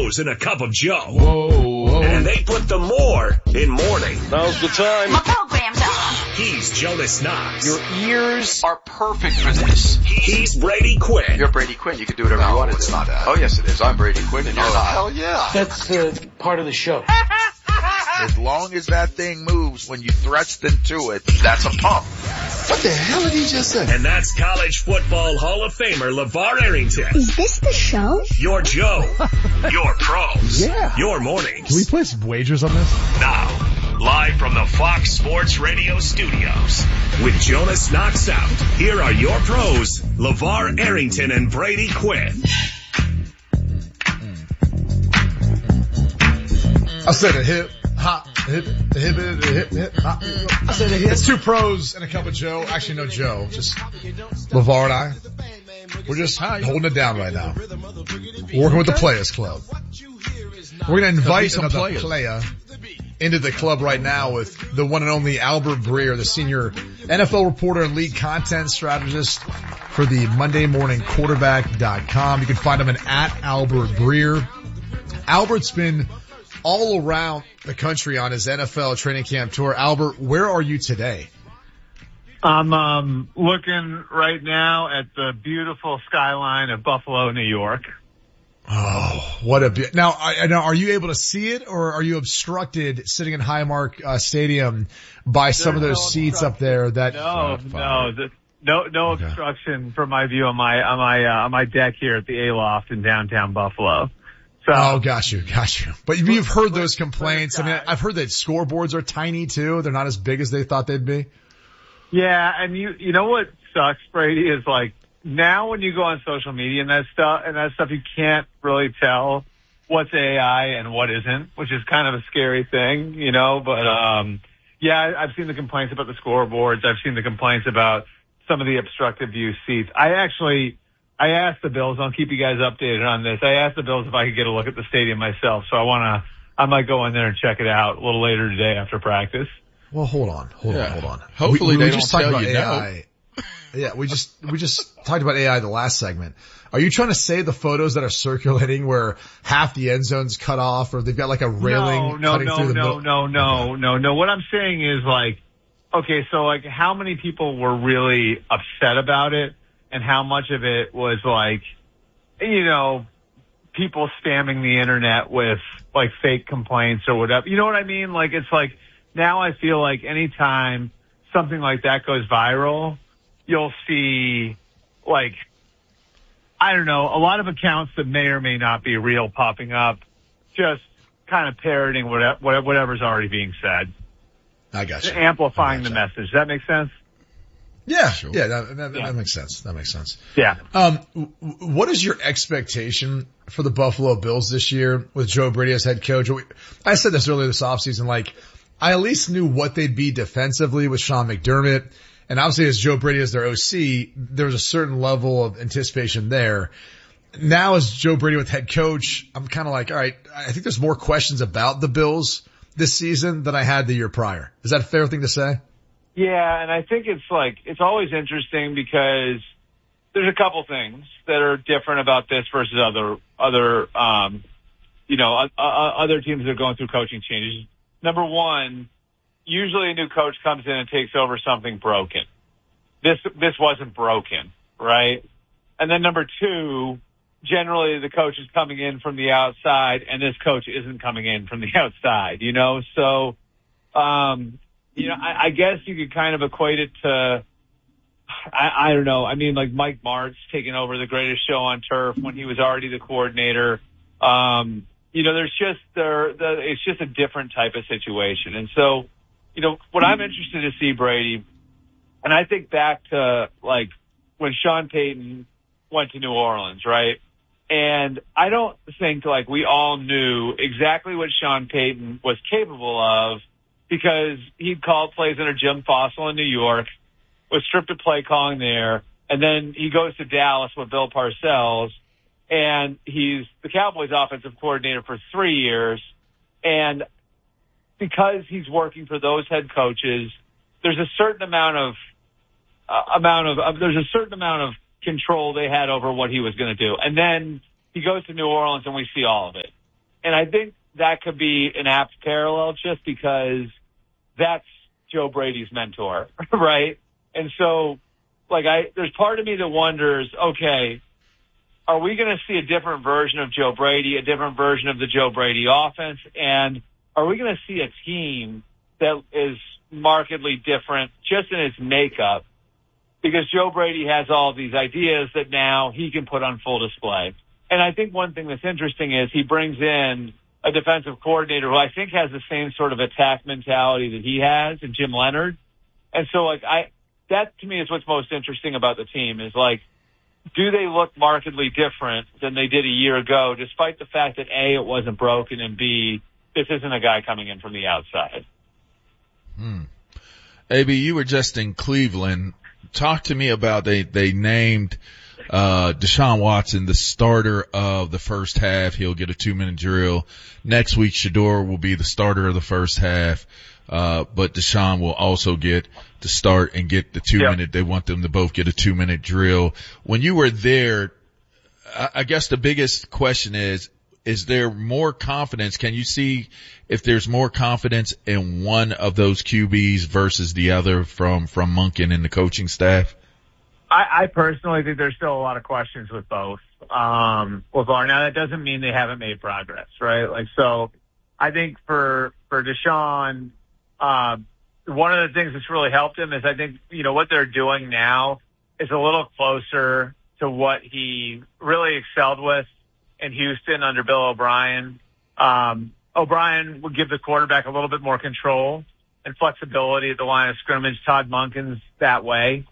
pros and a cup of Joe. Whoa. And they put the more in morning. Now's the time. My program's on. He's Jonas Knox. Your ears are perfect for this. He's Brady Quinn. You're Brady Quinn. You can do whatever you want. it's not that. Oh, yes, it is. I'm Brady Quinn, and you're not. Hell yeah. That's part of the show. As long as that thing moves when you thrust into it, that's a pump. What the hell did he just say? And that's college football Hall of Famer LeVar Arrington. Is this the show? Your Joe. Your pros. Yeah. Your mornings. Can we play some wagers on this? Now, live from the Fox Sports Radio studios, with Jonas Knox out, here are your pros, LeVar Arrington and Brady Quinn. I said a hip, hop, hip, hop. I said a hip. It's two pros and a cup of Joe. Actually, no Joe. Just LeVar and I. We're just holding it down right now. We're working with the Players Club. We're going to invite another player into the club right now with the one and only Albert Breer, the senior NFL reporter and lead content strategist for the Monday Morning Quarterback.com. You can find him at Albert Breer. Albert's been all around the country on his NFL training camp tour. Albert, where are you today? I'm looking right now at the beautiful skyline of Buffalo, New York. Oh, what a now! Are you able to see it, or are you obstructed sitting in Highmark Stadium by some of those seats up there? That no obstruction from my view on my deck here at the Aloft in downtown Buffalo. So, oh, got you. But you've heard those complaints. I mean, I've heard that scoreboards are tiny too. They're not as big as they thought they'd be. Yeah, and you know what sucks, Brady, is like now when you go on social media and that stuff, you can't really tell what's AI and what isn't, which is kind of a scary thing, you know. But yeah, I've seen the complaints about the scoreboards. I've seen the complaints about some of the obstructive view seats. I asked the Bills, I'll keep you guys updated on this. I asked the Bills if I could get a look at the stadium myself. So I might go in there and check it out a little later today after practice. Well, hold on. Hopefully we they just don't talked tell about you AI. Yeah, we just talked about AI the last segment. Are you trying to say the photos that are circulating where half the end zone's cut off or they've got like a railing cutting through the middle? No. What I'm saying is like, okay, so like how many people were really upset about it? And how much of it was like, you know, people spamming the internet with like fake complaints or whatever. You know what I mean? Like, it's like now I feel like anytime something like that goes viral, you'll see like, I don't know, a lot of accounts that may or may not be real popping up, just kind of parroting whatever's already being said. I got you. Amplifying the message. Does that make sense? Yeah, sure. That makes sense. That makes sense. Yeah. What is your expectation for the Buffalo Bills this year with Joe Brady as head coach? I said this earlier this offseason, like, I at least knew what they'd be defensively with Sean McDermott. And obviously as Joe Brady as their OC, there was a certain level of anticipation there. Now as Joe Brady with head coach, I'm kind of like, all right, I think there's more questions about the Bills this season than I had the year prior. Is that a fair thing to say? Yeah, and I think it's always interesting because there's a couple things that are different about this versus other teams that are going through coaching changes. Number one, usually a new coach comes in and takes over something broken. This wasn't broken, right? And then number two, generally the coach is coming in from the outside and this coach isn't coming in from the outside, you know? So, you know, I guess you could kind of equate it to, I don't know. I mean, like Mike Martz taking over the greatest show on turf when he was already the coordinator. You know, it's just a different type of situation. And so, you know, what I'm interested to see, Brady, and I think back to like when Sean Payton went to New Orleans, right? And I don't think like we all knew exactly what Sean Payton was capable of, because he'd called plays under Jim Fossil in New York, was stripped of play calling there, and then he goes to Dallas with Bill Parcells, and he's the Cowboys offensive coordinator for 3 years. And because he's working for those head coaches, there's a certain amount of control they had over what he was going to do. And then he goes to New Orleans and we see all of it. And I think that could be an apt parallel just because that's Joe Brady's mentor, right? And so, there's part of me that wonders, okay, are we going to see a different version of Joe Brady, a different version of the Joe Brady offense? And are we going to see a team that is markedly different just in its makeup? Because Joe Brady has all these ideas that now he can put on full display. And I think one thing that's interesting is he brings in a defensive coordinator who I think has the same sort of attack mentality that he has in Jim Leonhard. And so, that to me is what's most interesting about the team is, do they look markedly different than they did a year ago, despite the fact that A, it wasn't broken, and B, this isn't a guy coming in from the outside. AB, you were just in Cleveland. Talk to me about they named Deshaun Watson the starter of the first half. He'll get a 2-minute drill. Next week, Shedeur will be the starter of the first half. But Deshaun will also get to start and get the 2-minute. They want them to both get a 2-minute drill. When you were there, I guess the biggest question is there more confidence? Can you see if there's more confidence in one of those QBs versus the other from Monken and the coaching staff? I personally think there's still a lot of questions with both. LeVar. Now, that doesn't mean they haven't made progress, right? So I think for Deshaun, one of the things that's really helped him is I think, what they're doing now is a little closer to what he really excelled with in Houston under Bill O'Brien. O'Brien would give the quarterback a little bit more control and flexibility at the line of scrimmage. Todd Monken's that way.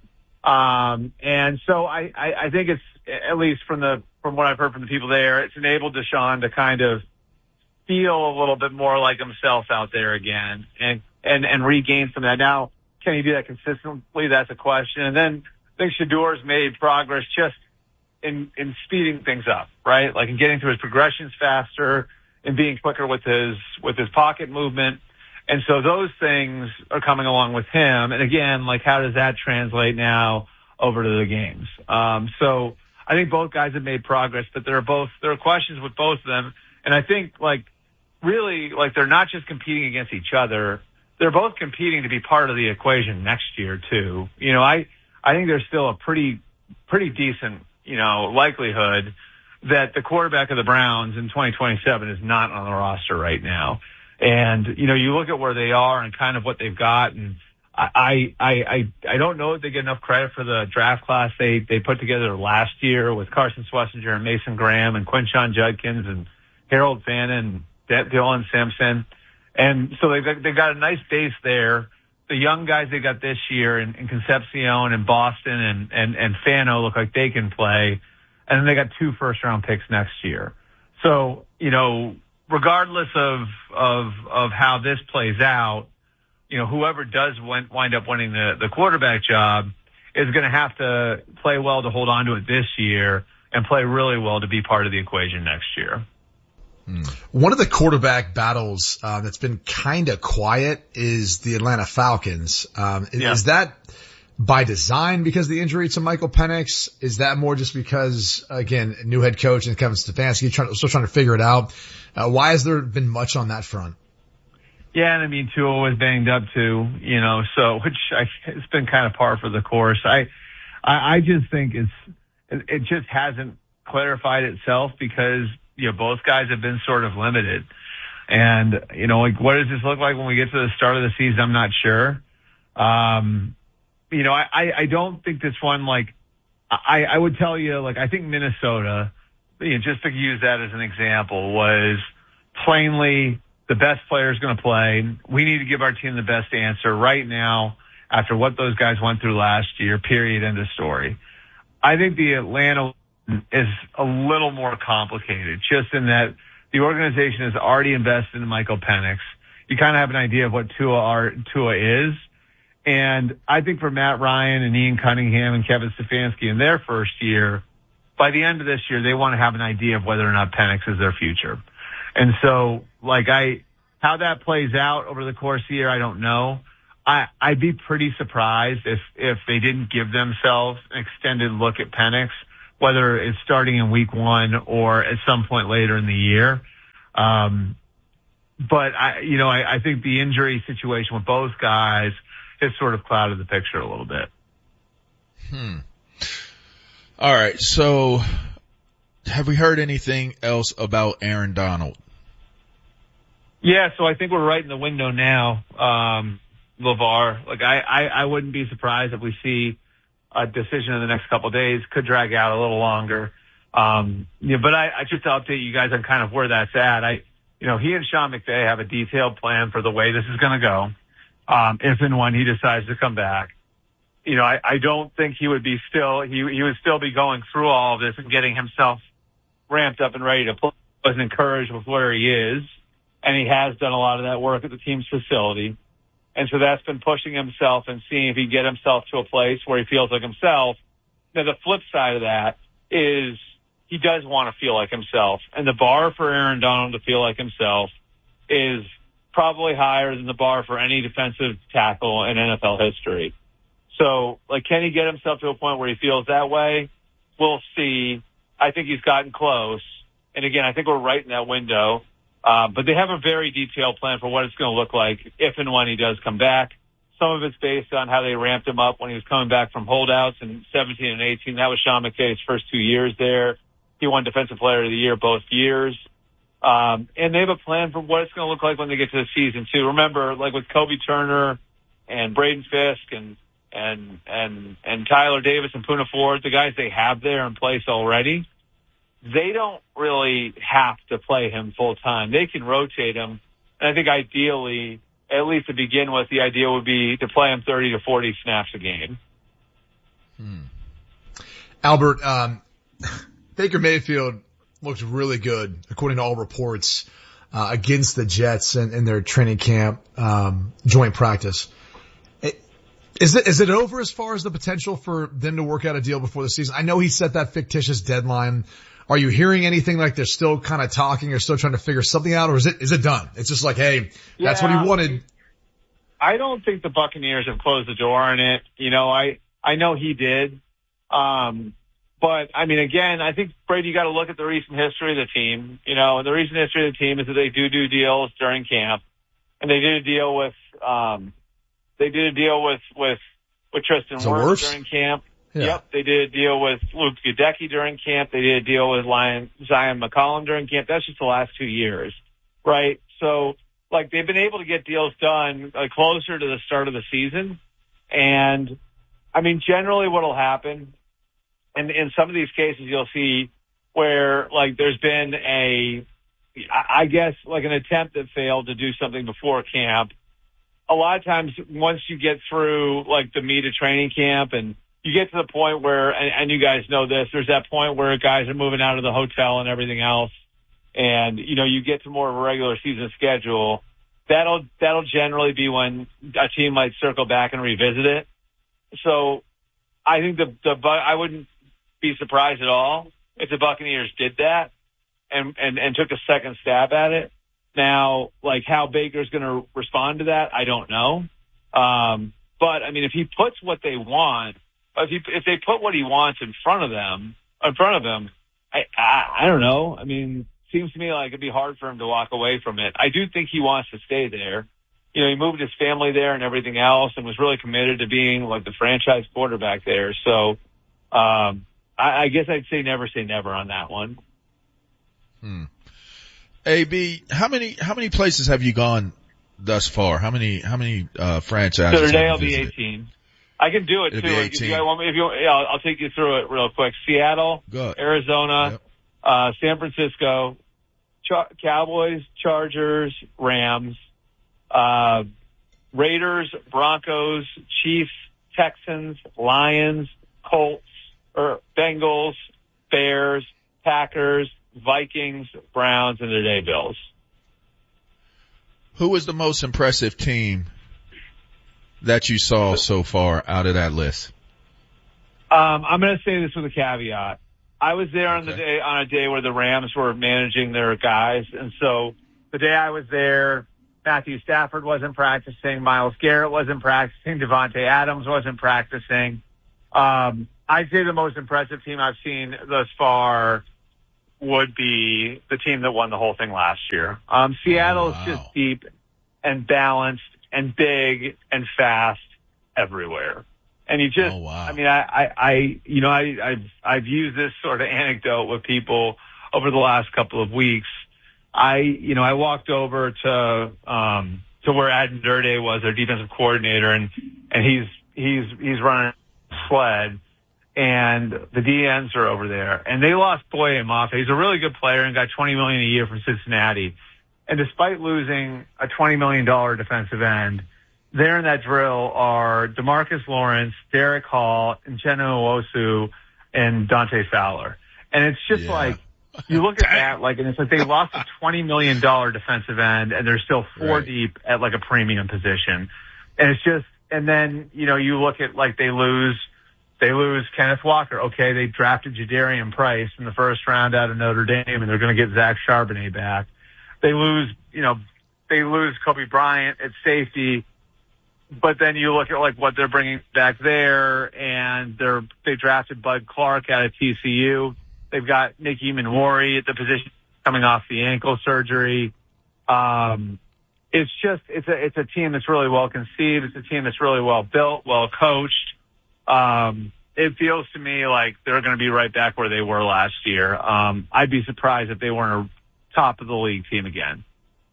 And so I think it's, at least from what I've heard from the people there, it's enabled Deshaun to kind of feel a little bit more like himself out there again and regain some of that. Now, can he do that consistently? That's a question. And then I think Shedeur's made progress just in speeding things up, right? In getting through his progressions faster and being quicker with his pocket movement. And so those things are coming along with him. And again, how does that translate now over to the games? So I think both guys have made progress, but there are questions with both of them. And I think really they're not just competing against each other. They're both competing to be part of the equation next year too. I think there's still a pretty decent, likelihood that the quarterback of the Browns in 2027 is not on the roster right now. And, you look at where they are and kind of what they've got, and I don't know if they get enough credit for the draft class they put together last year with Carson Schlesinger and Mason Graham and Quinshon Judkins and Harold Fannin and Dylan Simpson. And so they've got a nice base there. The young guys they got this year in Concepcion and Boston and Fano look like they can play. And then they got 2 first-round picks next year. So, regardless of how this plays out, whoever does wind up winning the quarterback job is going to have to play well to hold on to it this year and play really well to be part of the equation next year. One of the quarterback battles that's been kind of quiet is the Atlanta Falcons. Is that by design because of the injury to Michael Penix? Is that more just because, again, new head coach and Kevin Stefanski still trying to figure it out? Why has there been much on that front? Yeah, and I mean, Tua was banged up too, it's been kind of par for the course. I just think it just hasn't clarified itself because, both guys have been sort of limited. And, what does this look like when we get to the start of the season? I'm not sure. I don't think this one, I would tell you, I think Minnesota, just to use that as an example, was plainly the best player is going to play. We need to give our team the best answer right now after what those guys went through last year, period, end of story. I think the Atlanta is a little more complicated, just in that the organization has already invested in Michael Penix. You kind of have an idea of what Tua is. And I think for Matt Ryan and Ian Cunningham and Kevin Stefanski in their first year, by the end of this year, they want to have an idea of whether or not Penix is their future. And so, how that plays out over the course of the year, I don't know. I'd be pretty surprised if they didn't give themselves an extended look at Penix, whether it's starting in week 1 or at some point later in the year. But I think the injury situation with both guys has sort of clouded the picture a little bit. All right. So have we heard anything else about Aaron Donald? Yeah. So I think we're right in the window now. LeVar, like I wouldn't be surprised if we see a decision in the next couple of days. Could drag out a little longer. But I just to update you guys on kind of where that's at. He and Sean McVay have a detailed plan for the way this is going to go. If and when he decides to come back, I don't think he would still be going through all of this and getting himself ramped up and ready to play. He wasn't encouraged with where he is, and he has done a lot of that work at the team's facility. And so that's been pushing himself and seeing if he can get himself to a place where he feels like himself. Now, the flip side of that is he does want to feel like himself. And the bar for Aaron Donald to feel like himself is probably higher than the bar for any defensive tackle in NFL history. So, can he get himself to a point where he feels that way? We'll see. I think he's gotten close. And again, I think we're right in that window. But they have a very detailed plan for what it's going to look like if and when he does come back. Some of it's based on how they ramped him up when he was coming back from holdouts in 17 and 18. That was Sean McVay's first 2 years there. He won Defensive Player of the Year both years. And they have a plan for what it's going to look like when they get to the season too. Remember, with Kobe Turner and Braden Fisk and Tyler Davis and Poona Ford, the guys they have there in place already, they don't really have to play him full time. They can rotate him. And I think ideally, at least to begin with, the idea would be to play him 30 to 40 snaps a game. Albert, Baker Mayfield looked really good, according to all reports, against the Jets in their training camp, joint practice. Is it over as far as the potential for them to work out a deal before the season? I know he set that fictitious deadline. Are you hearing anything like they're still kind of talking or still trying to figure something out, or is it done? It's just like, hey, that's what he wanted. I don't think the Buccaneers have closed the door on it. I know he did. But I mean, again, I think, Brady, you got to look at the recent history of the team, and the recent history of the team is that they do deals during camp, and they did a deal with Tristan Wirfs during camp. Yeah. Yep. They did a deal with Luke Goedeke during camp. They did a deal with Zion McCollum during camp. That's just the last 2 years, right? So, they've been able to get deals done closer to the start of the season. And, I mean, generally what'll happen, and in some of these cases you'll see where, there's been an attempt that failed to do something before camp. A lot of times once you get through, the meat of training camp and you get to the point where, and you guys know this, there's that point where guys are moving out of the hotel and everything else. And, you get to more of a regular season schedule. That'll generally be when a team might circle back and revisit it. So I think I wouldn't be surprised at all if the Buccaneers did that and took a second stab at it. Now, how Baker's going to respond to that, I don't know. But I mean, if he puts what they want, if they put what he wants in front of him, I don't know. I mean, seems to me like it'd be hard for him to walk away from it. I do think he wants to stay there. He moved his family there and everything else and was really committed to being the franchise quarterback there. So, I guess I'd say never on that one. AB, how many places have you gone thus far? How many franchises? So today I'll be 18. I can do it too. If you want me, I'll take you through it real quick. Seattle, Arizona, San Francisco, Cowboys, Chargers, Rams, Raiders, Broncos, Chiefs, Texans, Lions, Colts, Bengals, Bears, Packers, Vikings, Browns, and today Bills. Who was the most impressive team that you saw so far out of that list? I'm going to say this with a caveat. I was there on a day where the Rams were managing their guys, and so the day I was there, Matthew Stafford wasn't practicing, Myles Garrett wasn't practicing, Devontae Adams wasn't practicing. I'd say the most impressive team I've seen thus far would be the team that won the whole thing last year. Seattle is just deep and balanced and big and fast everywhere. And you just, I mean, I've used this sort of anecdote with people over the last couple of weeks. I walked over to where Adin Durde was, their defensive coordinator, and he's running a sled, and the DNs are over there, and they lost Boye Mafe. He's a really good player and got $20 million a year from Cincinnati. And despite losing a $20 million defensive end, there in that drill are DeMarcus Lawrence, Derek Hall, Uchenna Nwosu, and Dante Fowler. And it's just like, you look at that, like, and it's like they lost a $20 million defensive end, and they're still four deep at like a premium position. And it's just, and then, you look at like they lose Kenneth Walker. Okay, they drafted Jadarian Price in the first round out of Notre Dame, and they're going to get Zach Charbonnet back. They lose Kobe Bryant at safety. But then you look at like what they're bringing back there, and they drafted Bud Clark out of TCU. They've got Nick Eamon-Wari at the position coming off the ankle surgery. It's a team that's really well conceived. It's a team that's really well built, well coached. It feels to me like they're going to be right back where they were last year. I'd be surprised if they weren't a top of the league team again.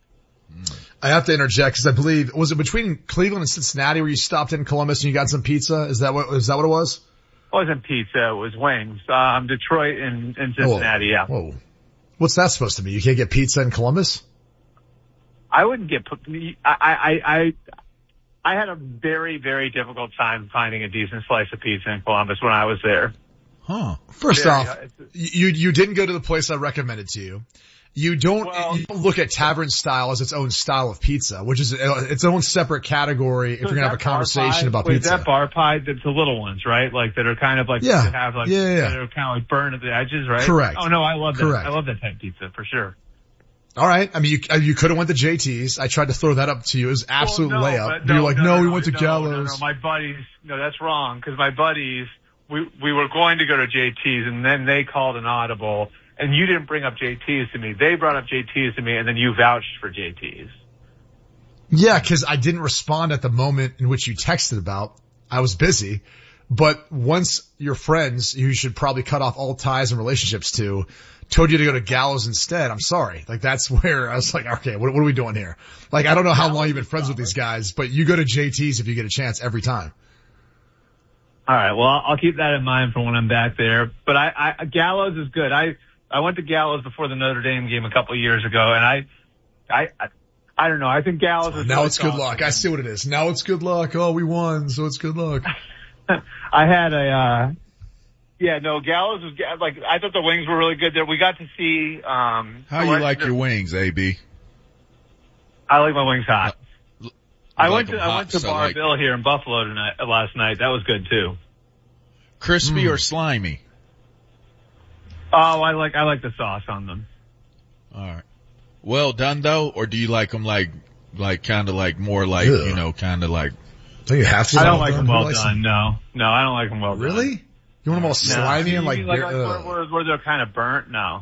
I have to interject because I believe, was it between Cleveland and Cincinnati where you stopped in Columbus and you got some pizza? Is that what it was? It wasn't pizza. It was wings. Detroit and Cincinnati. Yeah. Whoa. What's that supposed to mean? You can't get pizza in Columbus? I wouldn't get, I had a very, very difficult time finding a decent slice of pizza in Columbus when I was there. Huh. First off, you didn't go to the place I recommended to you. You don't look at tavern style as its own style of pizza, which is its own separate category if you're going to have a conversation about pizza. Is that bar pie? That's the little ones, right? Like that are kind of like, that have like, that are kind of like burned at the edges, right? Correct. Oh no, I love that. I love that type of pizza for sure. All right. I mean, you could have went to JT's. I tried to throw that up to you. It was absolute layup. You're like, we went to Gallows. No, my buddies, that's wrong. Cause my buddies, we were going to go to JT's and then they called an audible. And you didn't bring up JT's to me. They brought up JT's to me, and then you vouched for JT's. Yeah, because I didn't respond at the moment in which you texted about. I was busy. But once your friends, you should probably cut off all ties and relationships to, told you to go to Gallows instead, I'm sorry. Like, that's where I was like, okay, what are we doing here? Like, I don't know how long you've been friends with these guys, but you go to JT's if you get a chance every time. All right, well, I'll keep that in mind for when I'm back there. But Gallows is good. I went to Gallows before the Notre Dame game a couple of years ago, and I don't know. I think Gallows is now it's good luck. I see what it is. Now it's good luck. Oh, we won, so it's good luck. I had Gallows was like, I thought the wings were really good there. We got to see, how you like your wings, AB? I like my wings hot. I went to Bar like Bill here in Buffalo last night. That was good too. Crispy or slimy? Oh, I like the sauce on them. All right. Well done though, or do you like them like kind of like more like, kind of like. Do you have to? I don't like them well done. No, I don't like them well done. Really? You want them all slimy and like where they're kind of burnt? No.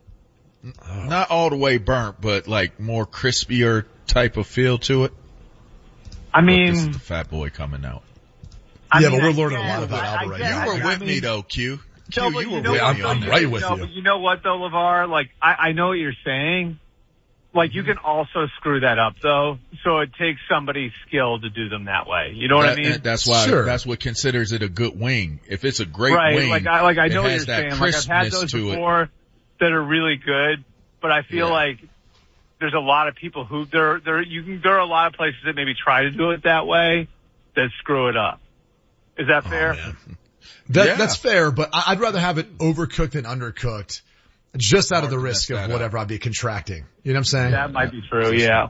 Not all the way burnt, but like more crispier type of feel to it. I mean, this is the fat boy coming out. But we're learning a lot about Alba right now. You were with me though, Q. I'm right with you. But you know what though, LeVar? Like, I know what you're saying. Like, you can also screw that up though. So it takes somebody skilled to do them that way. You know what I mean? That's why, that's what considers it a good wing. If it's a great wing, like I know what you're saying. Like, I've had those before that are really good, but I feel like there's a lot of people who there are a lot of places that maybe try to do it that way that screw it up. Is that fair? That's fair, but I'd rather have it overcooked than undercooked, just out of the risk of whatever I'd be contracting. You know what I'm saying? That might be true. Yeah.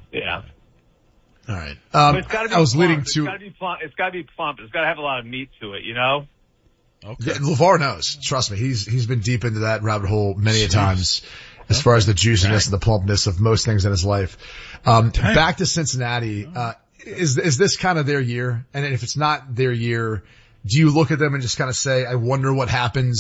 All right. It's gotta be It's gotta be plump. It's gotta be plump. It's gotta have a lot of meat to it, you know? Okay. Yeah, LeVar knows. Trust me. He's been deep into that rabbit hole many a times as far as the juiciness and the plumpness of most things in his life. Back to Cincinnati. Is this kind of their year? And if it's not their year, do you look at them and just kind of say, I wonder what happens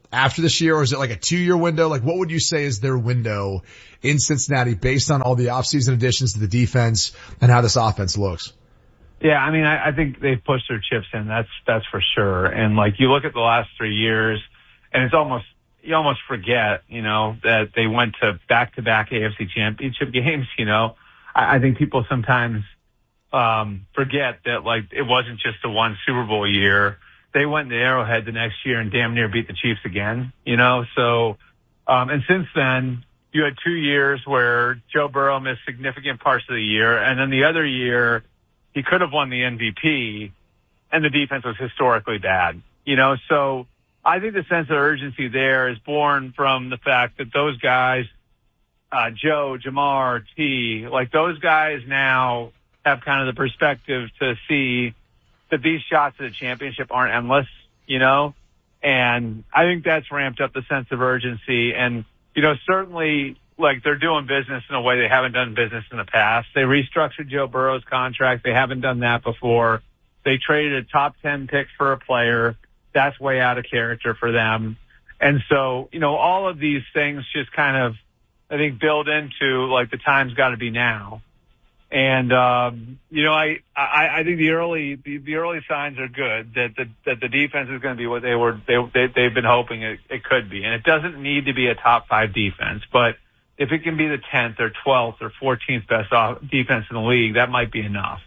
after this year, or is it like a 2-year window? Like, what would you say is their window in Cincinnati based on all the offseason additions to the defense and how this offense looks? Yeah, I mean, I think they've pushed their chips in. That's for sure. And like, you look at the last 3 years, and you almost forget, that they went to back-to-back AFC championship games, I think people sometimes forget that, like, it wasn't just the one Super Bowl year. They went to Arrowhead the next year and damn near beat the Chiefs again, So, and since then, you had 2 years where Joe Burrow missed significant parts of the year, and then the other year, he could have won the MVP, and the defense was historically bad, So I think the sense of urgency there is born from the fact that those guys, Joe, Jamar, T, like those guys now have kind of the perspective to see that these shots at the championship aren't endless, and I think that's ramped up the sense of urgency. And, certainly like they're doing business in a way they haven't done business in the past. They restructured Joe Burrow's contract. They haven't done that before. They traded a top 10 pick for a player. That's way out of character for them. And so, all of these things just kind of, I think, build into like the time's got to be now. And, I think the early signs are good that the defense is going to be what they've been hoping it could be. And it doesn't need to be a top 5 defense, but if it can be the 10th or 12th or 14th best defense in the league, that might be enough,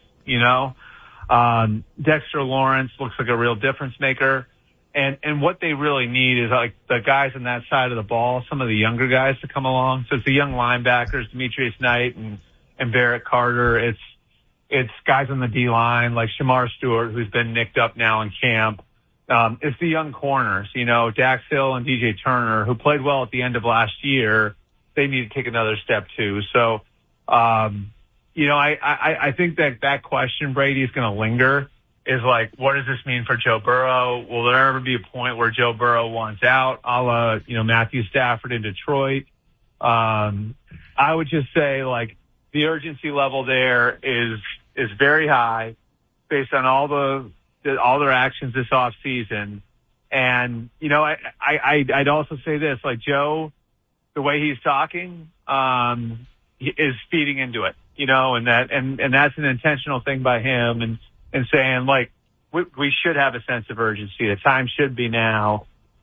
Dexter Lawrence looks like a real difference maker. And what they really need is like the guys on that side of the ball, some of the younger guys to come along. So it's the young linebackers, Demetrius Knight and Barrett Carter. It's guys on the D line like Shamar Stewart, who's been nicked up now in camp. It's the young corners, Dax Hill and DJ Turner, who played well at the end of last year. They need to take another step too. So, I think that question, Brady, is going to linger. Is like, what does this mean for Joe Burrow? Will there ever be a point where Joe Burrow wants out, a la, Matthew Stafford in Detroit? I would just say, like, the urgency level there is very high based on all their actions this off season. And, I'd also say this, like, Joe, the way he's talking, is feeding into it, and that's an intentional thing by him. And saying, like, we should have a sense of urgency. The time should be now.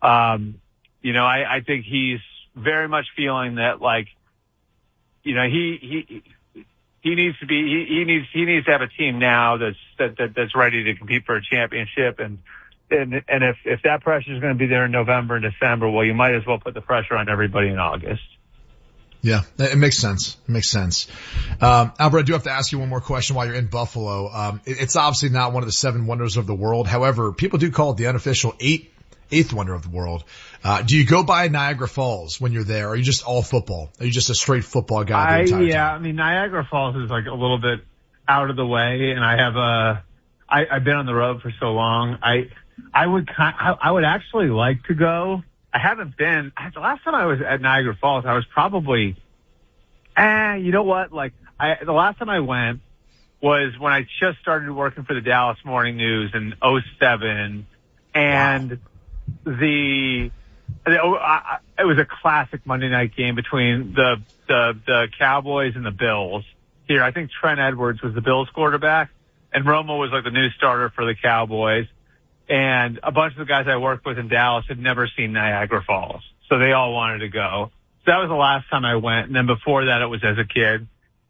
I think he's very much feeling that, like, he needs to have a team now that's ready to compete for a championship. And if that pressure is going to be there in November and December, well, you might as well put the pressure on everybody in August. Yeah, it makes sense. It makes sense. Albert, I do have to ask you one more question while you're in Buffalo. It's obviously not one of the 7 wonders of the world. However, people do call it the unofficial eighth wonder of the world. Do you go by Niagara Falls when you're there? Or are you just all football? Are you just a straight football guy the entire time? I mean, Niagara Falls is like a little bit out of the way, and I've been on the road for so long. I would actually like to go. I haven't been. The last time I was at Niagara Falls, I was probably, you know what? Like, the last time I went was when I just started working for the Dallas Morning News in 2007, and it was a classic Monday night game between the Cowboys and the Bills. Here, I think Trent Edwards was the Bills quarterback, and Romo was like the new starter for the Cowboys. And a bunch of the guys I worked with in Dallas had never seen Niagara Falls, so they all wanted to go. So that was the last time I went. And then before that, it was as a kid.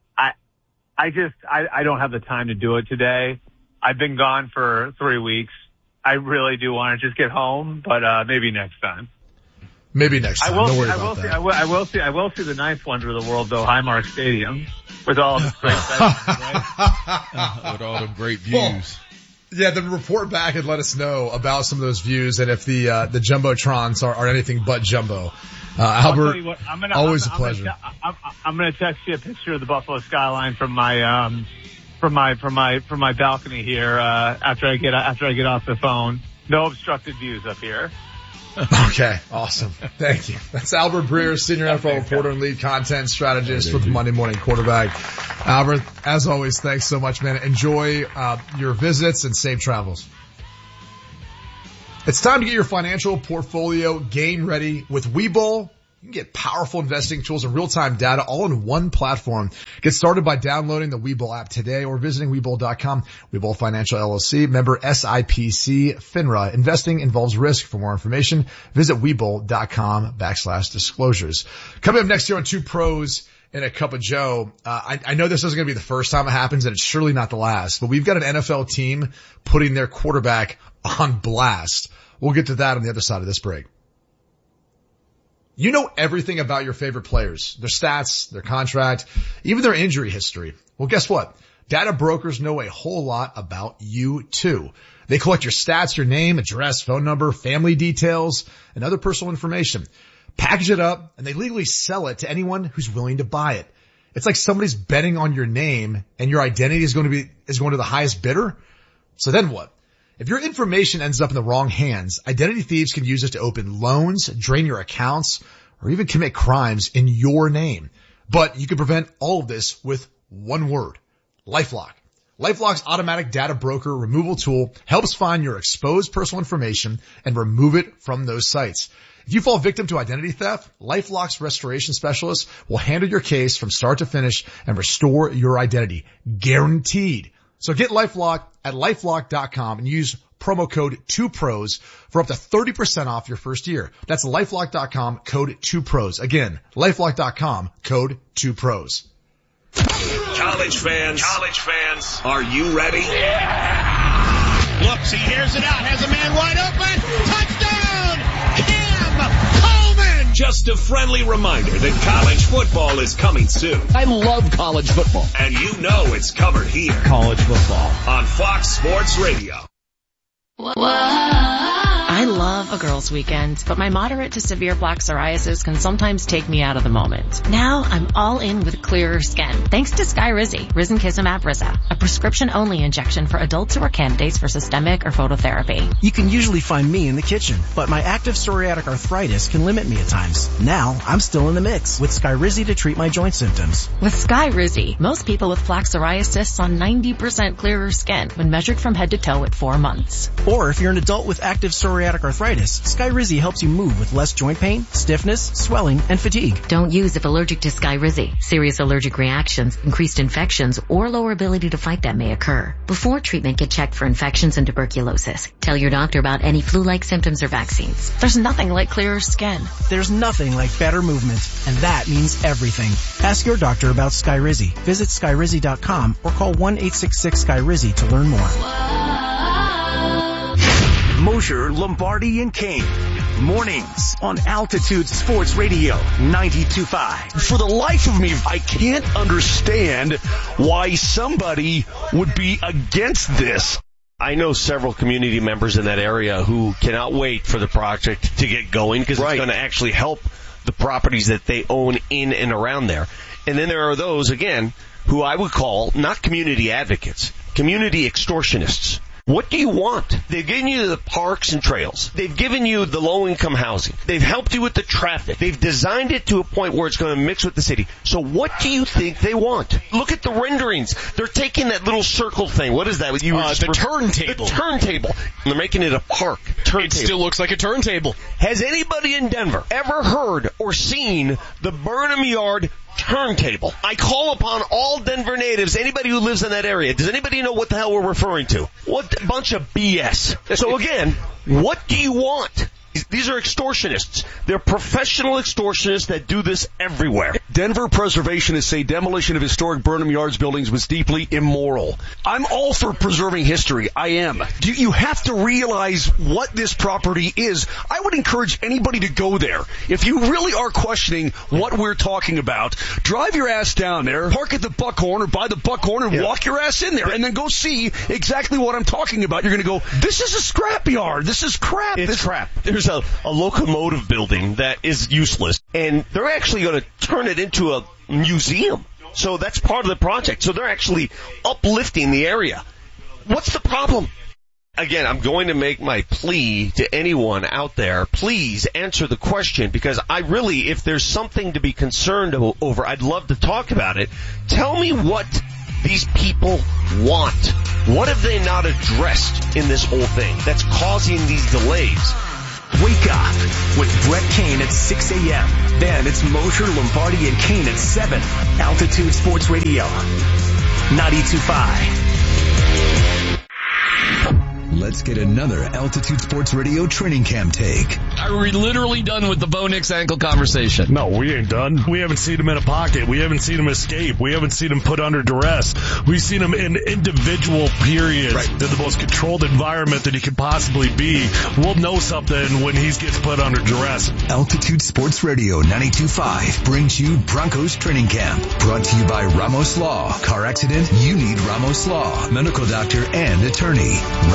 I don't have the time to do it today. I've been gone for 3 weeks. I really do want to just get home, but maybe next time. Maybe next time. Don't worry about that. I will see the ninth wonder of the world, though, Highmark Stadium, with all of its great right? With all them great views. Yeah, then report back and let us know about some of those views and if the Jumbotrons are anything but jumbo. Albert, always a pleasure. I'm going to text you a picture of the Buffalo skyline from my balcony here after I get off the phone. No obstructed views up here. Okay, awesome. Thank you. That's Albert Breer, senior NFL reporter and lead content strategist for the Monday Morning Quarterback. Albert, as always, thanks so much, man. Enjoy your visits and safe travels. It's time to get your financial portfolio game ready with Webull. You can get powerful investing tools and real-time data all in one platform. Get started by downloading the Webull app today or visiting Webull.com. Webull Financial LLC, member SIPC, FINRA. Investing involves risk. For more information, visit Webull.com/disclosures. Coming up next here on Two Pros and a Cup of Joe. I know this isn't going to be the first time it happens, and it's surely not the last, but we've got an NFL team putting their quarterback on blast. We'll get to that on the other side of this break. You know everything about your favorite players, their stats, their contract, even their injury history. Well, guess what? Data brokers know a whole lot about you too. They collect your stats, your name, address, phone number, family details, and other personal information. Package it up, and they legally sell it to anyone who's willing to buy it. It's like somebody's betting on your name, and your identity is going to the highest bidder. So then what? If your information ends up in the wrong hands, identity thieves can use it to open loans, drain your accounts, or even commit crimes in your name. But you can prevent all of this with one word: LifeLock. LifeLock's automatic data broker removal tool helps find your exposed personal information and remove it from those sites. If you fall victim to identity theft, LifeLock's restoration specialist will handle your case from start to finish and restore your identity. Guaranteed. So get LifeLock at LifeLock.com and use promo code 2pros for up to 30% off your first year. That's LifeLock.com, code 2pros. Again, LifeLock.com, code 2pros. College fans, are you ready? Yeah! Looks, he hears it out, has a man wide open. Touchdown! Cam Coleman! Just a friendly reminder that college football is coming soon. I love college football. And you know it's covered here. College football. On Fox Sports Radio. I love a girls' weekend, but my moderate to severe plaque psoriasis can sometimes take me out of the moment. Now I'm all in with clearer skin, thanks to Skyrizi, Risankizumab Risa, a prescription-only injection for adults who are candidates for systemic or phototherapy. You can usually find me in the kitchen, but my active psoriatic arthritis can limit me at times. Now I'm still in the mix with Skyrizi to treat my joint symptoms. With Skyrizi, most people with plaque psoriasis saw 90% clearer skin when measured from head to toe at 4 months. Or if you're an adult with active psoriatic arthritis, Skyrizi helps you move with less joint pain, stiffness, swelling, and fatigue. Don't use if allergic to Skyrizi. Serious allergic reactions, increased infections, or lower ability to fight them may occur. Before treatment, get checked for infections and tuberculosis. Tell your doctor about any flu-like symptoms or vaccines. There's nothing like clearer skin. There's nothing like better movement, and that means everything. Ask your doctor about Skyrizi. Visit Skyrizi.com or call 1-866-SKYRIZI to learn more. Mosher, Lombardi, and Kane. Mornings on Altitude Sports Radio 92.5. For the life of me, I can't understand why somebody would be against this. I know several community members in that area who cannot wait for the project to get going because it's going to actually help the properties that they own in and around there. And then there are those, again, who I would call not community advocates, community extortionists. What do you want? They've given you the parks and trails. They've given you the low-income housing. They've helped you with the traffic. They've designed it to a point where it's going to mix with the city. So what do you think they want? Look at the renderings. They're taking that little circle thing. What is that? The turntable. The turntable. They're making it a park. Turntable. It still looks like a turntable. Has anybody in Denver ever heard or seen the Burnham Yard turntable? I call upon all Denver natives, anybody who lives in that area. Does anybody know what the hell we're referring to? What a bunch of BS. So again, what do you want? These are extortionists. They're professional extortionists that do this everywhere. Denver preservationists say demolition of historic Burnham Yards buildings was deeply immoral. I'm all for preserving history. I am. You have to realize what this property is. I would encourage anybody to go there. If you really are questioning what we're talking about, drive your ass down there, park at the Buckhorn or by the Buckhorn and walk your ass in there and then go see exactly what I'm talking about. You're going to go, this is a scrapyard. This is crap. It's crap. There's a locomotive building that is useless, and they're actually going to turn it into a museum. So that's part of the project. So they're actually uplifting the area. What's the problem? Again, I'm going to make my plea to anyone out there. Please answer the question, because I really, if there's something to be concerned over, I'd love to talk about it. Tell me what these people want? What have they not addressed in this whole thing that's causing these delays? Wake up with Brett Kane at 6 a.m. Then it's Mosher, Lombardi, and Kane at 7. Altitude Sports Radio, 92.5. Let's get another Altitude Sports Radio training camp take. Are we literally done with the Bo Nix ankle conversation? No, we ain't done. We haven't seen him in a pocket. We haven't seen him escape. We haven't seen him put under duress. We've seen him in individual periods in the most controlled environment that he could possibly be. We'll know something when he gets put under duress. Altitude Sports Radio 92.5 brings you Broncos Training Camp. Brought to you by Ramos Law. Car accident? You need Ramos Law. Medical doctor and attorney.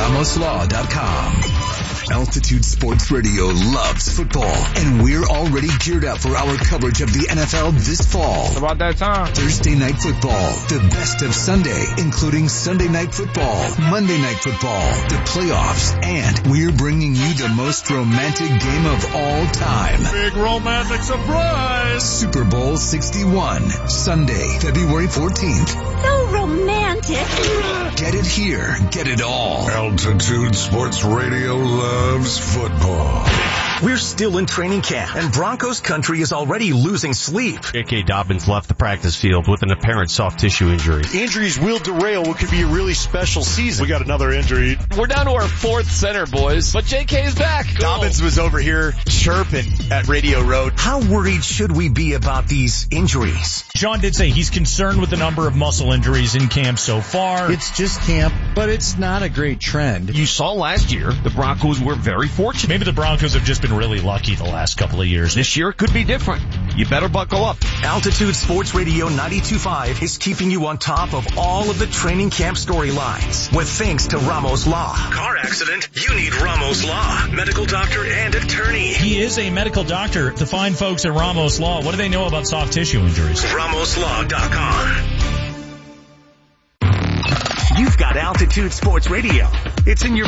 RamosLaw.com. Altitude Sports Radio loves football, and we're already geared up for our coverage of the NFL this fall. It's about that time. Thursday Night Football, the best of Sunday, including Sunday Night Football, Monday Night Football, the playoffs, and we're bringing you the most romantic game of all time. Big romantic surprise! Super Bowl 61, Sunday, February 14th. So romantic. Get it here, get it all. Altitude Sports Radio loves football. We're still in training camp, and Broncos country is already losing sleep. J.K. Dobbins left the practice field with an apparent soft tissue injury. Injuries will derail what could be a really special season. We got another injury. We're down to our fourth center, boys, but J.K. is back. Cool. Dobbins was over here chirping at Radio Road. How worried should we be about these injuries? Sean did say he's concerned with the number of muscle injuries in camp so far. It's just camp, but it's not a great trend. You saw last year, the Broncos were very fortunate. Maybe the Broncos have just been really lucky the last couple of years. This year it could be different. You better buckle up. Altitude Sports Radio 92.5 is keeping you on top of all of the training camp storylines with thanks to Ramos Law. Car accident? You need Ramos Law. Medical doctor and attorney. He is a medical doctor. The fine folks at Ramos Law, what do they know about soft tissue injuries? RamosLaw.com. You've got Altitude Sports Radio. It's in your